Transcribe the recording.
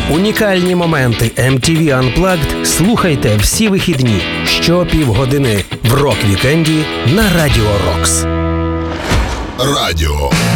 Унікальні моменти MTV Unplugged слухайте всі вихідні щопівгодини в рок-вікенді на Радіо Рокс. Радіо